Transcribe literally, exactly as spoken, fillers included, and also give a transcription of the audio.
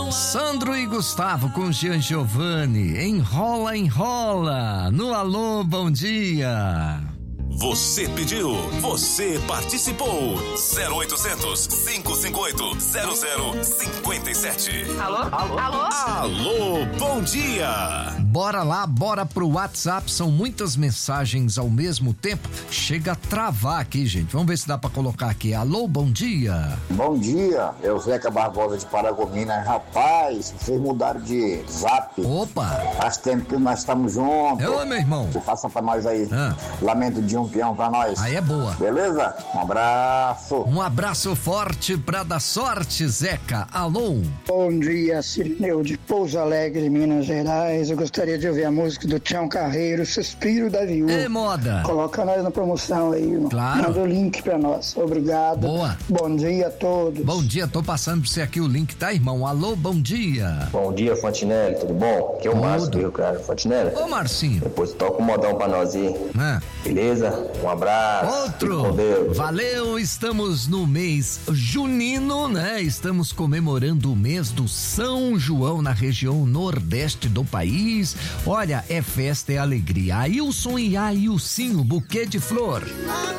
Sandro e Gustavo com Jean Giovanni. Enrola, enrola. No Alô, bom dia. Você pediu, você participou. zero oitocentos, cinco cinco oito, zero zero cinco sete. Alô? Alô? Alô? Alô, bom dia. Bora lá, bora pro WhatsApp. São muitas mensagens ao mesmo tempo. Chega a travar aqui, gente. Vamos ver se dá pra colocar aqui. Alô, bom dia. Bom dia, eu Zeca Barbosa de Paragominas. Rapaz, vocês mudaram de zap. Opa. Faz tempo que nós estamos juntos. Eu, meu irmão. Faça pra nós aí. Ah. Lamento de um peão pra nós. Aí é boa. Beleza? Um abraço. Um abraço forte pra dar sorte, Zeca. Alô. Bom dia, Cirineu de Pouso Alegre, Minas Gerais. Eu gostaria de ouvir a música do Tião Carreiro, Suspiro da Viúva. Ê, moda. Coloca nós na promoção aí, irmão. Claro. Manda o link pra nós. Obrigado. Boa. Bom dia a todos. Bom dia, tô passando pra você aqui o link, tá, irmão? Alô, bom dia. Bom dia, Fontinelli, tudo bom? Aqui é o Tudo. Márcio do Rio Claro. Fontinelli, Ô, Marcinho. depois toca um modão pra nós aí. Ah. Beleza? Um abraço. Outro. Fique com Deus. Valeu, estamos no mês junino, né? Estamos comemorando o mês do São João na região nordeste do país. Olha, é festa, é alegria. Ailson e Ailcinho, buquê de flor.